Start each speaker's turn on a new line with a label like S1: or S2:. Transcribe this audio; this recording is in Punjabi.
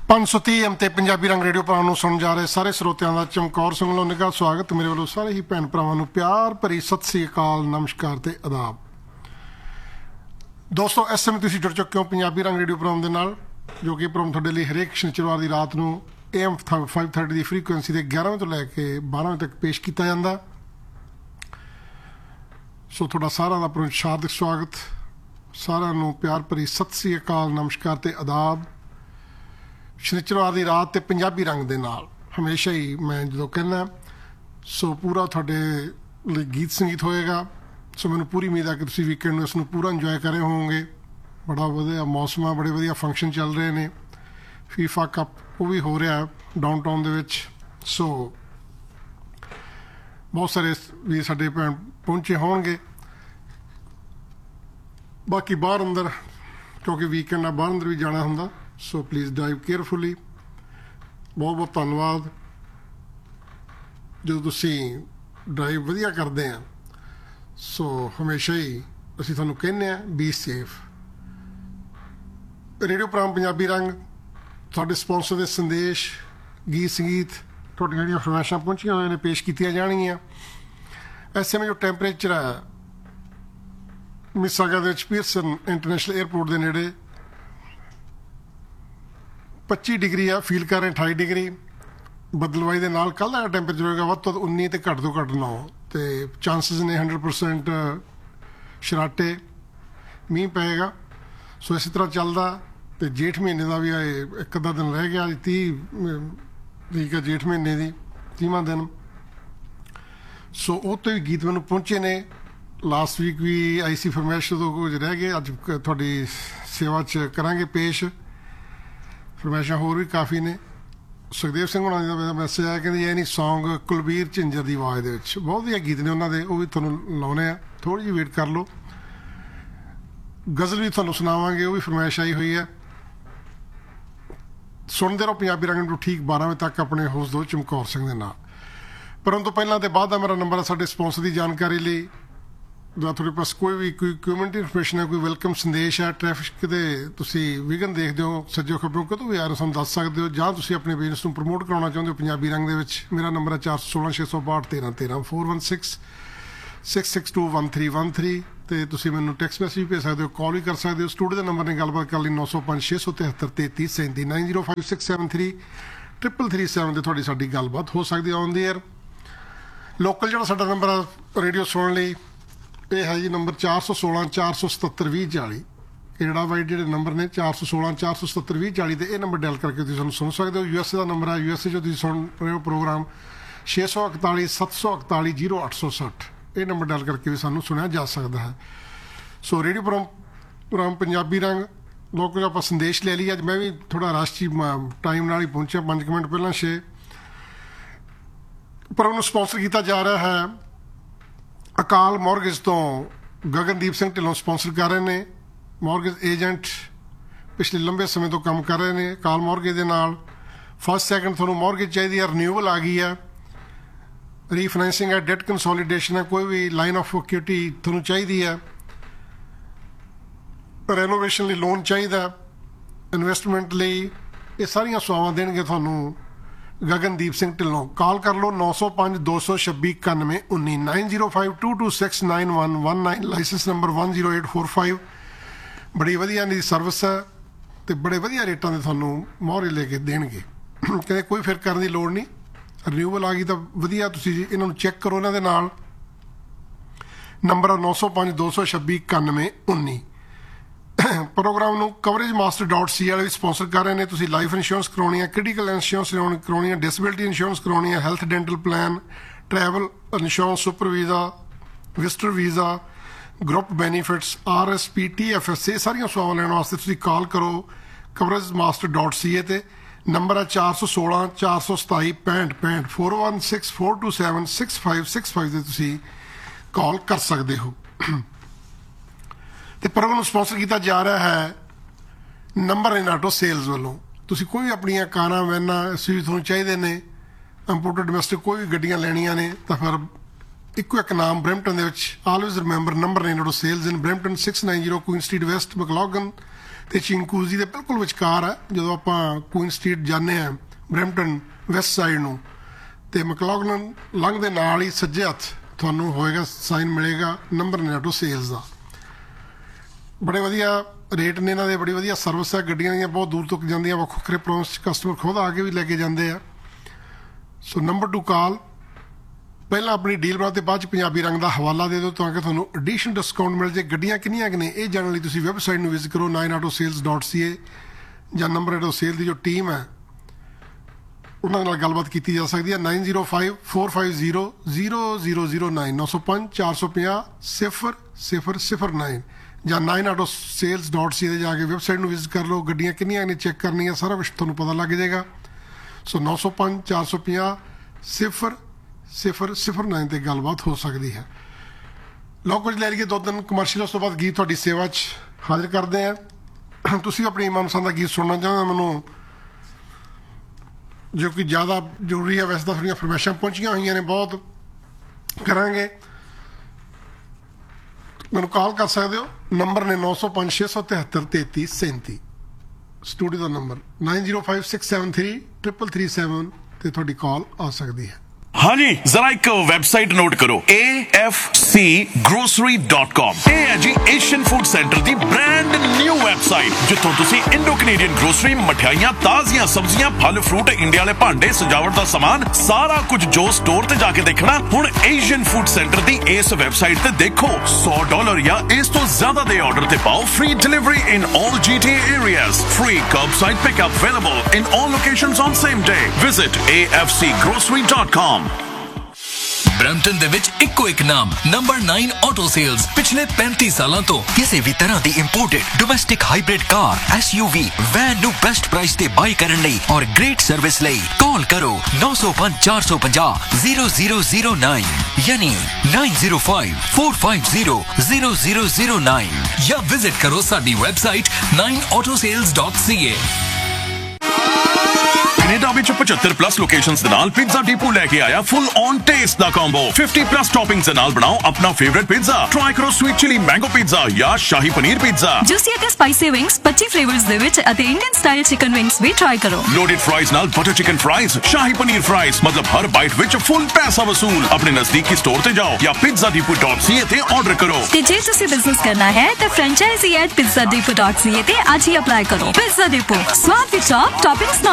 S1: 530 ਐਮ ਤੇ ਪੰਜਾਬੀ ਰੰਗ ਰੇਡੀਓ ਭਰਾਵਾਂ ਨੂੰ ਸੁਣ ਜਾ ਰਹੇ ਸਾਰੇ ਸਰੋਤਿਆਂ ਦਾ ਚਮਕੌਰ ਸਿੰਘ ਵੱਲੋਂ ਨਿੱਘਾ ਸਵਾਗਤ। ਮੇਰੇ ਵੱਲੋਂ ਸਾਰੇ ਹੀ ਭੈਣ ਭਰਾਵਾਂ ਨੂੰ ਪਿਆਰ ਭਰੀ ਸਤਿ ਸ੍ਰੀ ਅਕਾਲ, ਨਮਸਕਾਰ ਤੇ ਆਦਾਬ। ਦੋਸਤੋ, ਇਸ ਸਮੇਂ ਤੁਸੀਂ ਜੁੜ ਚੁੱਕੇ ਹੋ ਪੰਜਾਬੀ ਰੰਗ ਰੇਡੀਓ ਪ੍ਰੋਗਰਾਮ ਦੇ ਨਾਲ, ਜੋ ਕਿ ਪ੍ਰੋਗਰਾਮ ਤੁਹਾਡੇ ਲਈ ਹਰੇਕ ਸ਼ਨੀਚਰਵਾਰ ਦੀ ਰਾਤ ਨੂੰ AM 530 ਦੀ ਫ੍ਰੀਕੁਐਂਸੀ ਦੇ 11 ਵਜੇ ਤੋਂ ਲੈ ਕੇ 12 ਵਜੇ ਤੱਕ ਪੇਸ਼ ਕੀਤਾ ਜਾਂਦਾ। ਸੋ ਤੁਹਾਡਾ ਸਾਰਿਆਂ ਦਾ ਪ੍ਰਸ਼ਾਦਿਕ ਸਵਾਗਤ, ਸਾਰਿਆਂ ਨੂੰ ਪਿਆਰ ਭਰੀ ਸਤਿ ਸ੍ਰੀ ਅਕਾਲ, ਨਮਸਕਾਰ ਤੇ ਆਦਾਬ। ਸ਼ਨੀਚਰਵਾਰ ਦੀ ਰਾਤ ਤੇ ਪੰਜਾਬੀ ਰੰਗ ਦੇ ਨਾਲ ਹਮੇਸ਼ਾ ਹੀ ਮੈਂ ਜਦੋਂ ਕਹਿੰਦਾ ਸੋ ਪੂਰਾ ਤੁਹਾਡੇ ਲਈ ਗੀਤ ਸੰਗੀਤ ਹੋਏਗਾ। ਸੋ ਮੈਨੂੰ ਪੂਰੀ ਉਮੀਦ ਹੈ ਕਿ ਤੁਸੀਂ ਵੀਕਐਂਡ ਨੂੰ ਇਸ ਨੂੰ ਪੂਰਾ ਇੰਜੋਏ ਕਰ ਰਹੇ ਹੋਵੋਗੇ। ਬੜਾ ਵਧੀਆ ਮੌਸਮ ਆ, ਬੜੇ ਵਧੀਆ ਫੰਕਸ਼ਨ ਚੱਲ ਰਹੇ ਨੇ। ਫੀਫਾ ਕੱਪ ਉਹ ਵੀ ਹੋ ਰਿਹਾ ਡਾਊਨ ਟਾਊਨ ਦੇ ਵਿੱਚ। ਸੋ ਬਹੁਤ ਸਾਰੇ ਵੀ ਸਾਡੇ ਭੈਣ ਪਹੁੰਚੇ ਹੋਣਗੇ। ਬਾਕੀ ਬਾਹਰ ਅੰਦਰ ਕਿਉਂਕਿ ਵੀਕਐਂਡ ਆ, ਬਾਹਰ ਅੰਦਰ ਵੀ ਜਾਣਾ ਹੁੰਦਾ। So please drive carefully. ਬਹੁਤ ਬਹੁਤ ਧੰਨਵਾਦ। ਜਦੋਂ ਤੁਸੀਂ ਡਰਾਈਵ ਵਧੀਆ ਕਰਦੇ ਆ ਸੋ ਹਮੇਸ਼ਾ ਹੀ ਅਸੀਂ ਤੁਹਾਨੂੰ ਕਹਿੰਦੇ ਹਾਂ be safe. Radio programme Punjabi ਰੰਗ ਤੁਹਾਡੇ ਸਪਾਂਸਰ ਦੇ ਸੰਦੇਸ਼, ਗੀਤ ਸੰਗੀਤ, ਤੁਹਾਡੀਆਂ ਜਿਹੜੀਆਂ ਫਰਮਾਇਸ਼ਾਂ ਪਹੁੰਚੀਆਂ ਹੋਈਆਂ ਨੇ ਪੇਸ਼ ਕੀਤੀਆਂ ਜਾਣਗੀਆਂ। ਇਸ ਸਮੇਂ ਜੋ ਟੈਂਪਰੇਚਰ ਹੈ ਮਿਸਾਗਾ ਦੇ ਵਿੱਚ ਪੀਅਰਸਨ ਇੰਟਰਨੈਸ਼ਨਲ ਏਅਰਪੋਰਟ ਦੇ ਨੇੜੇ 25 ਡਿਗਰੀ ਆ, ਫੀਲ ਕਰ ਰਹੇ 28 ਡਿਗਰੀ। ਬਦਲਵਾਈ ਦੇ ਨਾਲ ਕੱਲ੍ਹ ਦਾ ਟੈਂਪਰੇਚਰ ਹੋਏਗਾ ਵੱਧ ਤੋਂ 19 ਤੇ ਘੱਟ ਤੋਂ ਘੱਟ 9 ਤੇ ਚਾਂਸਿਸ ਨੇ 100% ਸ਼ਰਾਟੇ ਮੀਂਹ ਪਏਗਾ। ਸੋ ਇਸੇ ਤਰ੍ਹਾਂ ਚੱਲਦਾ। ਤੇ ਜੇਠ ਮਹੀਨੇ ਦਾ ਵੀ ਇੱਕ ਅੱਧਾ ਦਿਨ ਰਹਿ ਗਿਆ। 30 ਤਰੀਕ ਹੈ ਜੇਠ ਮਹੀਨੇ ਦੀ, 30ਵਾਂ ਦਿਨ। ਸੋ ਉਹ ਤੋਂ ਵੀ ਗੀਤ ਮੈਨੂੰ ਪਹੁੰਚੇ ਨੇ। ਲਾਸਟ ਵੀਕ ਵੀ ਆਈ ਸੀ ਫਰਮਾਇਸ਼ ਤੋਂ ਕੁਝ ਰਹਿ ਗਏ। ਅੱਜ ਤੁਹਾਡੀ ਸੇਵਾ 'ਚ ਕਰਾਂਗੇ ਪੇਸ਼। ਫਰਮਾਇਸ਼ਾਂ ਹੋਰ ਵੀ ਕਾਫੀ ਨੇ। ਸੁਖਦੇਵ ਸਿੰਘ ਹੋਣਾ ਦਾ ਮੈਸੇਜ ਆਇਆ, ਕਹਿੰਦੇ ਇਹ ਨਹੀਂ ਸੌਂਗ ਕੁਲਬੀਰ ਝਿੰਜਰ ਦੀ ਆਵਾਜ਼ ਦੇ ਵਿੱਚ। ਬਹੁਤ ਵਧੀਆ ਗੀਤ ਨੇ ਉਹਨਾਂ ਦੇ, ਉਹ ਵੀ ਤੁਹਾਨੂੰ ਲਾਉਣੇ ਆ। ਥੋੜ੍ਹੀ ਜਿਹੀ ਵੇਟ ਕਰ ਲਓ। ਗਜ਼ਲ ਵੀ ਤੁਹਾਨੂੰ ਸੁਣਾਵਾਂਗੇ, ਉਹ ਵੀ ਫਰਮਾਇਸ਼ ਆਈ ਹੋਈ ਹੈ। ਸੁਣਦੇ ਰਹੋ ਪੰਜਾਬੀ ਰੰਗ ਨੂੰ ਠੀਕ 12 ਵਜੇ ਤੱਕ ਆਪਣੇ ਹੋਸਟ ਦੋ ਚਮਕੌਰ ਸਿੰਘ ਦੇ ਨਾਲ। ਪਰ ਉਹ ਤੋਂ ਪਹਿਲਾਂ ਤੇ ਬਾਅਦ ਦਾ ਮੇਰਾ ਨੰਬਰ ਹੈ ਸਾਡੇ ਸਪਾਂਸਰ ਦੀ ਜਾਣਕਾਰੀ ਲਈ। ਜਾਂ ਤੁਹਾਡੇ ਪਾਸ ਕੋਈ ਕਮਿਊਨਿਟੀ ਇਨਫੋਰਮੇਸ਼ਨ ਹੈ, ਕੋਈ ਵੈਲਕਮ ਸੰਦੇਸ਼ ਹੈ, ਟ੍ਰੈਫਿਕ ਦੇ ਤੁਸੀਂ ਵਿਘਨ ਦੇਖਦੇ ਹੋ ਸੱਜੋ ਖੱਬਿਓਂ, ਕਦੋਂ ਵੀ ਯਾਰ ਸਾਨੂੰ ਦੱਸ ਸਕਦੇ ਹੋ। ਜਾਂ ਤੁਸੀਂ ਆਪਣੇ ਬਿਜ਼ਨਸ ਨੂੰ ਪ੍ਰਮੋਟ ਕਰਾਉਣਾ ਚਾਹੁੰਦੇ ਹੋ ਪੰਜਾਬੀ ਰੰਗ ਦੇ ਵਿੱਚ, ਮੇਰਾ ਨੰਬਰ ਹੈ 416 662 1313 416 662 1313। ਤੇ ਤੁਸੀਂ ਮੈਨੂੰ ਟੈਕਸਟ ਮੈਸੇਜ ਵੀ ਭੇਜ ਸਕਦੇ ਹੋ, ਕਾਲ ਵੀ ਕਰ ਸਕਦੇ ਹੋ। ਸਟੂਡੀਓ ਦੇ ਨੰਬਰ ਨੇ ਗੱਲਬਾਤ ਕਰ ਲਈ 905 673 3337 905673 3337 ਤੇ ਤੁਹਾਡੀ ਸਾਡੀ ਗੱਲਬਾਤ ਹੋ ਸਕਦੀ ਹੈ ਔਨ ਦੀ ਏਅਰ। ਲੋਕਲ ਜਿਹੜਾ ਸਾਡਾ ਨੰਬਰ ਆ ਰੇਡੀਓ ਸੁਣਨ ਲਈ ਇਹ ਹੈ ਜੀ ਨੰਬਰ 416 477 2040। ਇਹ ਜਿਹੜਾ ਵਾਈਡ ਜਿਹੜੇ ਨੰਬਰ ਨੇ 416 477 2040 ਤੇ ਇਹ ਨੰਬਰ ਡਾਇਲ ਕਰਕੇ ਤੁਸੀਂ ਸਾਨੂੰ ਸੁਣ ਸਕਦੇ ਹੋ। USA ਦਾ ਨੰਬਰ ਹੈ, USA 'ਚੋਂ ਤੁਸੀਂ ਸੁਣ ਰਹੇ ਹੋ ਪ੍ਰੋਗਰਾਮ 641 741 0860। ਇਹ ਨੰਬਰ ਡਾਇਲ ਕਰਕੇ ਵੀ ਸਾਨੂੰ ਸੁਣਿਆ ਜਾ ਸਕਦਾ ਹੈ। ਸੋ ਰੇਡੀਓ ਪ੍ਰੋਗਰਾਮ ਪੰਜਾਬੀ ਰੰਗ ਲੋਕ ਆਪਾਂ ਸੰਦੇਸ਼ ਲੈ ਲਈ। ਅੱਜ ਮੈਂ ਵੀ ਥੋੜ੍ਹਾ ਰਾਸ਼ਟਰੀ ਟਾਈਮ ਨਾਲ ਹੀ ਪਹੁੰਚਿਆ, 5 ਮਿੰਟ ਪਹਿਲਾਂ 6। ਪਰ ਉਹਨੂੰ ਸਪਾਂਸਰ ਕੀਤਾ ਜਾ ਰਿਹਾ ਹੈ ਅਕਾਲ ਮੌਰਗੇਜ ਤੋਂ। ਗਗਨਦੀਪ ਸਿੰਘ ਢਿੱਲੋਂ ਸਪਾਂਸਰ ਕਰ ਰਹੇ ਨੇ। ਮੌਰਗੇਜ ਏਜੰਟ ਪਿਛਲੇ ਲੰਬੇ ਸਮੇਂ ਤੋਂ ਕੰਮ ਕਰ ਰਹੇ ਨੇ ਅਕਾਲ ਮੌਰਗੇਜ ਦੇ ਨਾਲ। ਫਸਟ ਸੈਕਿੰਡ ਤੁਹਾਨੂੰ ਮੌਰਗੇਜ ਚਾਹੀਦੀ ਹੈ, ਰਿਨਿਊਵਲ ਆ ਗਈ ਹੈ, ਰੀਫਾਈਨੈਂਸਿੰਗ ਹੈ, ਡੈਟ ਕੰਸੋਲੀਡੇਸ਼ਨ ਹੈ, ਕੋਈ ਵੀ ਲਾਈਨ ਆਫ ਸਿਕਿਉਰਿਟੀ ਤੁਹਾਨੂੰ ਚਾਹੀਦੀ ਹੈ, ਰੈਨੋਵੇਸ਼ਨ ਲਈ ਲੋਨ ਚਾਹੀਦਾ, ਇਨਵੈਸਟਮੈਂਟ ਲਈ, ਇਹ ਸਾਰੀਆਂ ਸੇਵਾਵਾਂ ਦੇਣਗੇ ਤੁਹਾਨੂੰ ਗਗਨਦੀਪ ਸਿੰਘ ਢਿੱਲੋਂ। ਕਾਲ ਕਰ ਲਓ 905 226 9119 905 226 9119। Licence number 10845। ਬੜੀ ਵਧੀਆ ਇਹਨਾਂ ਦੀ ਸਰਵਿਸ ਹੈ ਤੇ ਬੜੇ ਵਧੀਆ ਰੇਟਾਂ ਦੇ ਤੁਹਾਨੂੰ ਮੋਹਰੇ ਲੈ ਕੇ ਦੇਣਗੇ। ਕਹਿੰਦੇ ਕੋਈ ਫਿਰ ਕਰਨ ਦੀ ਲੋੜ ਨਹੀਂ। ਰਿਨਿਊਵਲ ਆ ਗਈ ਤਾਂ ਵਧੀਆ, ਤੁਸੀਂ ਇਹਨਾਂ ਨੂੰ ਚੈੱਕ ਕਰੋ। ਇਹਨਾਂ ਦੇ ਨਾਲ ਨੰਬਰ 905 226 9119। ਪ੍ਰੋਗਰਾਮ ਨੂੰ coveragemaster.ca ਵਾਲੇ ਵੀ ਸਪਾਂਸਰ ਕਰ ਰਹੇ ਨੇ। ਤੁਸੀਂ ਲਾਈਫ ਇੰਸ਼ੋਰੈਂਸ ਕਰਾਉਣੀ ਹੈ, ਕ੍ਰਿਟੀਕਲ ਇੰਸ਼ੋਰੈਂਸ ਕਰਾਉਣੀ ਹੈ, ਡਿਸੇਬਿਲਿਟੀ ਇੰਸ਼ੋਰੈਂਸ ਕਰਾਉਣੀ ਹੈ, health dental plan, travel insurance, super visa, visitor visa, group benefits, RSP, TFS, ਇਹ ਸਾਰੀਆਂ ਸੇਵਾਵਾਂ ਲੈਣ ਵਾਸਤੇ ਤੁਸੀਂ ਕਾਲ ਕਰੋ coveragemaster.ca ਤੇ। ਨੰਬਰ ਹੈ 416 427 6565 416 427 6565 ਤੇ ਤੁਸੀਂ ਕਾਲ ਕਰ ਸਕਦੇ ਹੋ। ਤੇ ਪ੍ਰੋਗਰਾਮ ਨੂੰ ਸਪਾਂਸਰ ਕੀਤਾ ਜਾ ਰਿਹਾ ਹੈ ਨੰਬਰ ਇਨ ਆਟੋ ਸੇਲਸ ਵੱਲੋਂ। ਤੁਸੀਂ ਕੋਈ ਵੀ ਆਪਣੀਆਂ ਕਾਰਾਂ, ਵੈਨਾਂ ਅਸੀਂ ਤੁਹਾਨੂੰ ਚਾਹੀਦੇ ਨੇ, ਇੰਪੋਰਟਡ ਡੋਮੈਸਟਿਕ ਕੋਈ ਵੀ ਗੱਡੀਆਂ ਲੈਣੀਆਂ ਨੇ ਤਾਂ ਫਿਰ ਇੱਕੋ ਇੱਕ ਨਾਮ ਬਰੈਂਪਟਨ ਦੇ ਵਿੱਚ always remember number in auto sales in Brampton 690 Queen street West, ਮੈਕਲੋਗਨ ਤੇ ਚਿੰਕੂਜ਼ੀ ਦੇ ਬਿਲਕੁਲ ਵਿਚਕਾਰ ਹੈ। ਜਦੋਂ ਆਪਾਂ ਕੁਈਨ ਸਟਰੀਟ ਜਾਂਦੇ ਹਾਂ ਬਰੈਂਪਟਨ ਵੈਸਟ ਸਾਈਡ ਨੂੰ, ਤੇ ਮੈਕਲੌਗਲਨ ਲੰਘ ਦੇ ਨਾਲ ਹੀ ਸੱਜੇ ਹੱਥ ਤੁਹਾਨੂੰ ਹੋਏਗਾ ਸਾਈਨ ਮਿਲੇਗਾ ਨੰਬਰ ਨੇ ਆਟੋ ਸੇਲਸ ਦਾ। ਬੜੇ ਵਧੀਆ ਰੇਟ ਨੇ ਇਹਨਾਂ ਦੇ, ਬੜੀ ਵਧੀਆ ਸਰਵਿਸ ਹੈ। ਗੱਡੀਆਂ ਦੀਆਂ ਬਹੁਤ ਦੂਰ ਤੱਕ ਜਾਂਦੀਆਂ, ਵੱਖੋ ਵੱਖਰੇ ਪ੍ਰੋਵਿੰਸ 'ਚ ਕਸਟਮਰ ਖੁਦ ਆ ਕੇ ਵੀ ਲੈ ਕੇ ਜਾਂਦੇ ਆ। ਸੋ ਨੰਬਰ ਟੂ ਕਾਲ। ਪਹਿਲਾਂ ਆਪਣੀ ਡੀਲ ਬਣਾਓ ਤੇ ਬਾਅਦ 'ਚ ਪੰਜਾਬੀ ਰੰਗ ਦਾ ਹਵਾਲਾ ਦੇ ਦਿਓ ਤਾਂ ਕਿ ਤੁਹਾਨੂੰ ਐਡੀਸ਼ਨਲ ਡਿਸਕਾਊਂਟ ਮਿਲ ਜੇ। ਗੱਡੀਆਂ ਕਿੰਨੀਆਂ ਕੁ ਨੇ ਇਹ ਜਾਣਨ ਲਈ ਤੁਸੀਂ ਵੈਬਸਾਈਟ ਨੂੰ ਵਿਜ਼ਿਟ ਕਰੋ 9autosales.ca, ਜਾਂ ਨੰਬਰ ਆਟੋ ਸੇਲ ਦੀ ਜੋ ਟੀਮ ਹੈ ਉਹਨਾਂ ਨਾਲ ਗੱਲਬਾਤ ਕੀਤੀ ਜਾ ਸਕਦੀ ਹੈ। 9054500009 905-450-0009 ਜਾਂ 9autosales.ca ਤੇ ਜਾ ਕੇ ਵੈਬਸਾਈਟ ਨੂੰ ਵਿਜ਼ਿਟ ਕਰ ਲਓ। ਗੱਡੀਆਂ ਕਿੰਨੀਆਂ ਨੇ ਚੈੱਕ ਕਰਨੀਆਂ, ਸਾਰਾ ਕੁਛ ਤੁਹਾਨੂੰ ਪਤਾ ਲੱਗ ਜਾਏਗਾ। ਸੋ 905-450-0009 ਤੇ ਗੱਲਬਾਤ ਹੋ ਸਕਦੀ ਹੈ। ਲਓ ਕੁਝ ਲੈ ਲਈਏ 2 ਦਿਨ ਕਮਰਸ਼ੀਅਲ, ਉਸ ਤੋਂ ਬਾਅਦ ਗੀਤ ਤੁਹਾਡੀ ਸੇਵਾ 'ਚ ਹਾਜ਼ਰ ਕਰਦੇ ਹਾਂ। ਤੁਸੀਂ ਆਪਣੀ ਮਨਪਸੰਦ ਦਾ ਗੀਤ ਸੁਣਨਾ ਚਾਹੁੰਦੇ ਮੈਨੂੰ, ਜੋ ਕਿ ਜ਼ਿਆਦਾ ਜ਼ਰੂਰੀ ਹੈ। ਵੈਸੇ ਤਾਂ ਥੋੜ੍ਹੀਆਂ ਫਰਮਾਇਸ਼ਾਂ ਪਹੁੰਚੀਆਂ ਹੋਈਆਂ ਨੇ, ਬਹੁਤ ਕਰਾਂਗੇ। ਮੈਨੂੰ ਕਾਲ ਕਰ ਸਕਦੇ ਹੋ, ਨੰਬਰ ਨੇ 905-673-3337। ਸਟੂਡੀਓ ਦਾ ਨੰਬਰ 9056733337 ਤੇ ਤੁਹਾਡੀ ਕਾਲ ਆ ਸਕਦੀ ਹੈ।
S2: ਹਾਂਜੀ, ਜ਼ਰਾ ਇੱਕ ਵੈਬਸਾਈਟ ਨੋਟ ਕਰੋ, afcgrocery.com। ਇਹ ਹੈ ਜੀ ਏਸ਼ੀਅਨ ਫੂਡ ਸੈਂਟਰ ਦੀ ਬ੍ਰਾਂਡ ਨਿਊ ਵੈਬਸਾਈਟ, ਜਿੱਥੋਂ ਤੁਸੀਂ ਇੰਡੋ ਕੈਨੇਡੀਅਨ ਗਰੋਸਰੀ, ਮਠਿਆਈਆਂ, ਤਾਜ਼ੀਆਂ ਸਬਜ਼ੀਆਂ, ਫਲ ਫਰੂਟ, ਇੰਡੀਆ ਵਾਲੇ ਭਾਂਡੇ, ਸਜਾਵਟ ਦਾ ਸਮਾਨ, ਸਾਰਾ ਕੁਝ ਜੋ ਸਟੋਰ ਤੇ ਜਾ ਕੇ ਦੇਖਣਾ, ਹੁਣ ਏਸ਼ੀਅਨ ਫੂਡ ਸੈਂਟਰ ਦੀ ਇਸ ਵੈਬਸਾਈਟ ਤੇ ਦੇਖੋ। $100 ਜਾਂ ਇਸ ਤੋਂ ਜ਼ਿਆਦਾ ਦੇ ਆਰਡਰ ਤੇ ਪਾਓ free delivery in all GTA areas, free curbside pickup available in all locations on same day. Visit afcgrocery.com।
S3: Brampton ਦੇ ਵਿੱਚ ਇੱਕੋ ਇੱਕ ਨਾਮ, ਨੰਬਰ 9 ਆਟੋ ਸੇਲਸ। ਪਿਛਲੇ 35 ਸਾਲਾਂ ਤੋਂ ਕਿਸੇ ਵੀ ਤਰ੍ਹਾਂ ਦੀ ਇੰਪੋਰਟਡ ਡੋਮੈਸਟਿਕ ਹਾਈਬ੍ਰਿਡ ਕਾਰ, SUV, ਵੈਨ ਨੂੰ ਬੈਸਟ ਪ੍ਰਾਈਸ ਤੇ ਬਾਈ ਕਰਨ ਲਈ ਔਰ ਗ੍ਰੇਟ ਸਰਵਿਸ ਲਈ ਕਾਲ ਕਰੋ 905-450-0009 ਯਾਨੀ 905-450-0009 ਜਾਂ ਵਿਜ਼ਿਟ ਕਰੋ ਸਾਡੀ ਵੈਬਸਾਈਟ 9autosales.ca।
S2: ਕੈਨੇਡਾ ਵਿੱਚ 75+ ਲੋਕੇਸ਼ਨਸ ਦੇ ਨਾਲ ਪੀਜ਼ਾ ਡੀਪੂ ਲੈ ਕੇ ਆਇਆ full on taste the combo. 50+ ਟੌਪਿੰਗਸ ਦੇ ਨਾਲ ਬਣਾਓ ਆਪਣਾ ਫੇਵਰਿਟ ਪੀਜ਼ਾ। ਟਰਾਈ ਕਰੋ ਸਵੀਟ ਚਿਲੀ ਮੈਂਗੋ ਪੀਜ਼ਾ ਜਾਂ ਸ਼ਾਹੀ ਪਨੀਰ ਪੀਜ਼ਾ।
S4: ਜੂਸੀ ਅਤੇ ਸਪਾਈਸੀ ਵਿੰਗਸ 25 ਫਲੇਵਰਸ ਦੇ ਵਿੱਚ ਅਤੇ ਇੰਡੀਅਨ ਸਟਾਈਲ ਚਿਕਨ ਵਿੰਗਸ ਵੀ ਟਰਾਈ ਕਰੋ।
S2: ਲੋਡਡ ਫਰਾਈਜ਼ ਨਾਲ butter chicken fries, shahi paneer fries, ਮਤਲਬ ਹਰ ਬਾਈਟ ਵਿੱਚ ਫੁੱਲ ਪੈਸਾ ਵਸੂਲ। ਆਪਣੇ ਨਜ਼ਦੀਕੀ ਸਟੋਰ ਤੇ ਜਾਓ ਜਾਂ pizzadepot.ca ਤੇ ਆਰਡਰ ਕਰੋ।
S4: ਤੇ ਜੇ ਤੁਸੀਂ ਬਿਜ਼ਨਸ ਕਰਨਾ ਹੈ ਤਾਂ franchisee@pizzadepot.ca ਤੇ ਅੱਜ ਹੀ ਅਪਲਾਈ ਕਰੋ। ਪਿਜ਼ਾ ਡਿਪੋ, ਸਵਾਦ ਵਿੱਚ ਟੌਪਿੰਗਸ